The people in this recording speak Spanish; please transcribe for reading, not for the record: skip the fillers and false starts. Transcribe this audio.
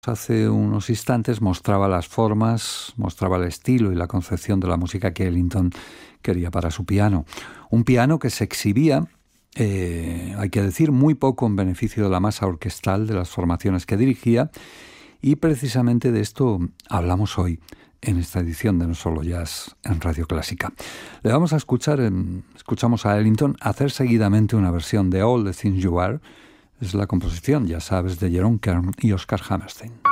Hace unos instantes mostraba las formas, mostraba el estilo y la concepción de la música que Ellington quería para su piano. Un piano que se exhibía, hay que decir, muy poco en beneficio de la masa orquestal de las formaciones que dirigía, y precisamente de esto hablamos hoy en esta edición de No Solo Jazz en Radio Clásica. Le vamos a escuchamos a Ellington hacer seguidamente una versión de All the Things You Are. Es la composición, ya sabes, de Jerome Kern y Oscar Hammerstein.